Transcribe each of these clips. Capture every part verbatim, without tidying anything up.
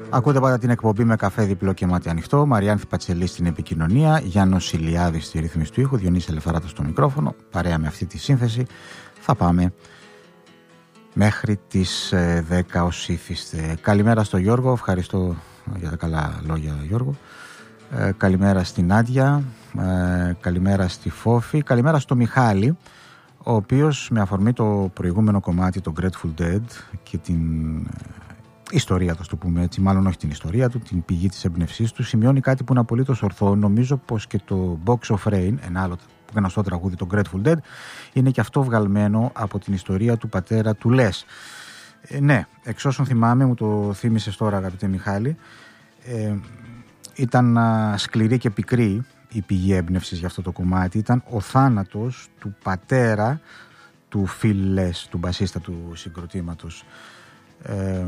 Ακούτε πάντα την εκπομπή με καφέ διπλό και μάτι ανοιχτό. Μαριάνθη Πατσελή στην επικοινωνία, Γιάννος Ηλιάδης στη ρύθμιση του ήχου, Διονύση Ελευθεράτος στο μικρόφωνο. Παρέα με αυτή τη σύνθεση θα πάμε μέχρι τις δέκα ως ήθιστε. Καλημέρα στο Γιώργο, ευχαριστώ για τα καλά λόγια Γιώργο. Ε, καλημέρα στην Νάντια, ε, καλημέρα στη Φόφη, καλημέρα στο Μιχάλη, ο οποίος με αφορμή το προηγούμενο κομμάτι, το Grateful Dead και την ιστορία του, το πούμε έτσι, μάλλον όχι την ιστορία του, την πηγή της έμπνευσής του, σημειώνει κάτι που είναι απολύτως ορθό. Νομίζω πως και το Box of Rain, ένα άλλο γνωστό τραγούδι, το Grateful Dead, είναι και αυτό βγαλμένο από την ιστορία του πατέρα του Les. Ε, ναι, εξ όσων θυμάμαι, μου το θύμισες τώρα αγαπητέ Μιχάλη, ε, ήταν α, σκληρή και πικρή η πηγή έμπνευσης για αυτό το κομμάτι. Ήταν ο θάνατος του πατέρα του Phil Les, του μπασίστα του συγκροτήματος. Ε,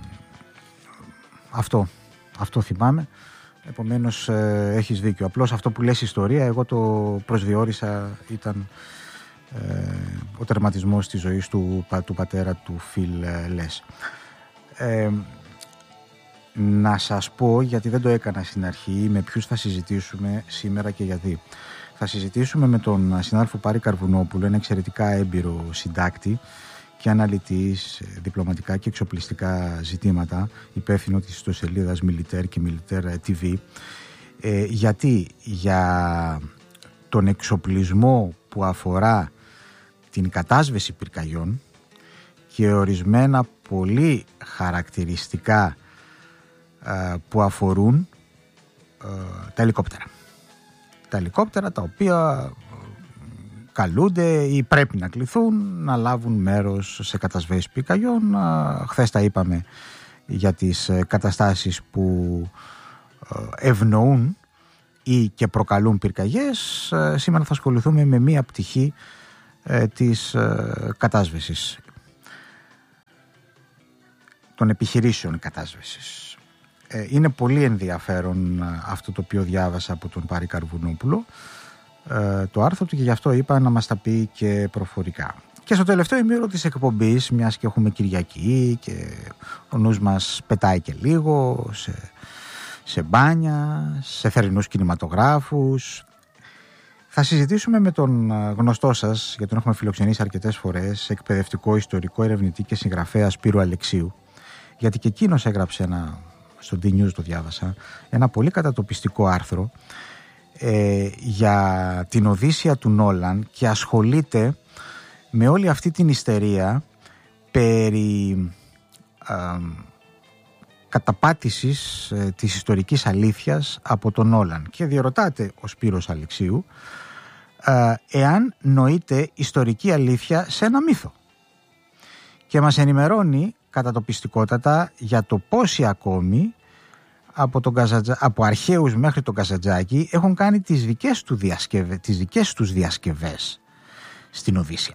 αυτό, αυτό θυμάμαι. Επομένως ε, έχεις δίκιο. Απλώς αυτό που λες ιστορία, εγώ το προσδιορίσα, ήταν ε, ο τερματισμός της ζωής του, του πατέρα του Phil Les. Ε, να σας πω, γιατί δεν το έκανα στην αρχή, με ποιους θα συζητήσουμε σήμερα και γιατί. Θα συζητήσουμε με τον συνάδελφο Πάρη Καρβουνόπουλο, ένα εξαιρετικά έμπειρο συντάκτη και αναλυτής διπλωματικά και εξοπλιστικά ζητήματα, υπεύθυνο της ιστοσελίδας Militaire και Militaire τι βι. Ε, γιατί για τον εξοπλισμό που αφορά την κατάσβεση πυρκαγιών και ορισμένα πολύ χαρακτηριστικά ε, που αφορούν ε, τα ελικόπτερα. Τα ελικόπτερα τα οποία καλούνται ή πρέπει να κληθούν να λάβουν μέρος σε κατασβέσεις πυρκαγιών. Χθες τα είπαμε για τις καταστάσεις που ευνοούν ή και προκαλούν πυρκαγιές. Σήμερα θα ασχοληθούμε με μία πτυχή της κατάσβεσης, των επιχειρήσεων κατάσβεσης. Είναι πολύ ενδιαφέρον αυτό το οποίο διάβασα από τον Πάρη Καρβουνόπουλο, το άρθρο του, και γι' αυτό είπα να μας τα πει και προφορικά. Και στο τελευταίο ημίωρο της εκπομπής, μιας και έχουμε Κυριακή και ο νους μας πετάει και λίγο σε, σε μπάνια, σε θερινούς κινηματογράφους, θα συζητήσουμε με τον γνωστό σας, για τον έχουμε φιλοξενήσει αρκετές φορές, εκπαιδευτικό, ιστορικό, ερευνητή και συγγραφέα Σπύρο Αλεξίου, γιατί και εκείνος έγραψε ένα, στο D-News το διάβασα, ένα πολύ κατατοπιστικό άρθρο Ε, για την Οδύσσεια του Νόλαν και ασχολείται με όλη αυτή την ιστερία περί ε, καταπάτησης ε, της ιστορικής αλήθειας από τον Νόλαν, και διερωτάται ο Σπύρος Αλεξίου ε, εάν νοείται ιστορική αλήθεια σε ένα μύθο, και μας ενημερώνει κατατοπιστικότατα για το πόσοι ακόμη από, τον Καζατζα... από αρχαίους μέχρι τον Καζαντζάκη έχουν κάνει τις δικές, του διασκευε... τις δικές τους διασκευές στην Οδύσσεια.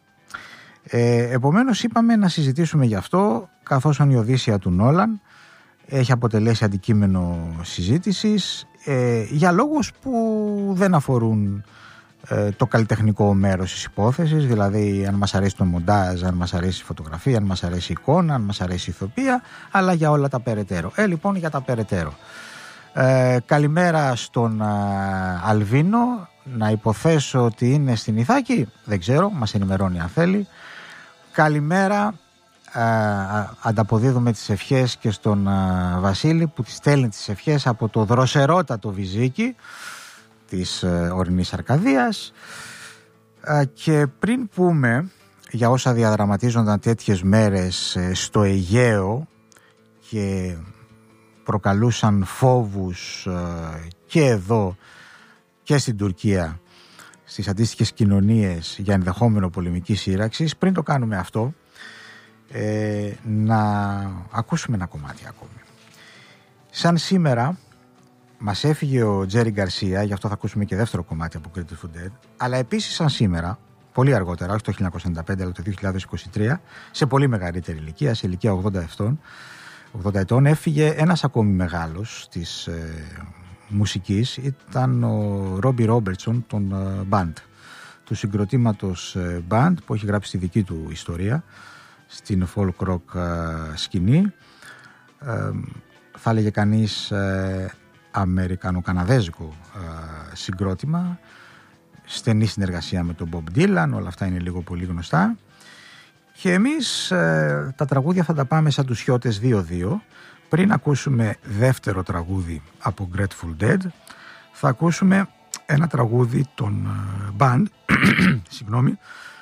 Ε, επομένως είπαμε να συζητήσουμε γι' αυτό, καθώς η Οδύσσεια του Νόλαν έχει αποτελέσει αντικείμενο συζήτησης ε, για λόγους που δεν αφορούν ε, το καλλιτεχνικό μέρος της υπόθεσης, δηλαδή αν μας αρέσει το μοντάζ, αν μας αρέσει η φωτογραφία, αν μας αρέσει η εικόνα, αν μας αρέσει η ηθοποιία, αλλά για όλα τα περαιτέρω. Ε, λοιπόν, για τα περαιτέρω. Ε, καλημέρα στον α, Αλβίνο, να υποθέσω ότι είναι στην Ιθάκη, δεν ξέρω, μας ενημερώνει αν θέλει. Καλημέρα, α, α, ανταποδίδουμε τις ευχές και στον α, Βασίλη που τις στέλνει τις ευχές από το δροσερότατο Βυζίκι της ε, ορεινής Αρκαδίας. Ε, και πριν πούμε για όσα διαδραματίζονταν τέτοιες μέρες ε, στο Αιγαίο και προκαλούσαν φόβους ε, και εδώ και στην Τουρκία, στις αντίστοιχες κοινωνίες, για ενδεχόμενο πολεμική σύραξη, πριν το κάνουμε αυτό, ε, να ακούσουμε ένα κομμάτι ακόμη. Σαν σήμερα μας έφυγε ο Τζέρι Γκαρσία, γι' αυτό θα ακούσουμε και δεύτερο κομμάτι από Grateful Dead, αλλά επίσης σαν σήμερα, πολύ αργότερα, όχι το χίλια εννιακόσια ενενήντα πέντε αλλά το δύο χιλιάδες είκοσι τρία, σε πολύ μεγαλύτερη ηλικία, σε ηλικία ογδόντα ετών, έφυγε ένας ακόμη μεγάλος της ε, μουσικής, ήταν ο Ρόμπι Ρόμπερτσον των ε, Band, του συγκροτήματος ε, Band, που έχει γράψει τη δική του ιστορία στην folk rock ε, σκηνή. Ε, θα έλεγε κανείς ε, αμερικανο-καναδέζικο ε, συγκρότημα, στενή συνεργασία με τον Bob Dylan, όλα αυτά είναι λίγο πολύ γνωστά. Και εμείς ε, τα τραγούδια θα τα πάμε σαν τους Χιώτες δύο δύο. Πριν ακούσουμε δεύτερο τραγούδι από Grateful Dead, θα ακούσουμε ένα τραγούδι των ε, Band, συγγνώμη,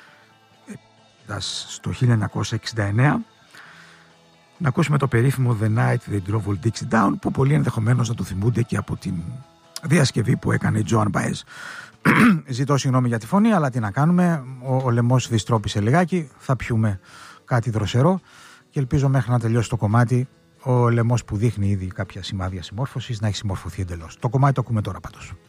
στο χίλια εννιακόσια εξήντα εννέα, να ακούσουμε το περίφημο The Night They Drove Old Dixie Down, που πολλοί ενδεχομένως να το θυμούνται και από την διασκευή που έκανε η Joan Baez. Ζητώ συγγνώμη για τη φωνή, αλλά τι να κάνουμε, ο, ο λαιμός διστρόπισε λιγάκι, θα πιούμε κάτι δροσερό και ελπίζω μέχρι να τελειώσει το κομμάτι ο λαιμός που δείχνει ήδη κάποια σημάδια συμμόρφωσης να έχει συμμορφωθεί εντελώς. Το κομμάτι το ακούμε τώρα πάντως.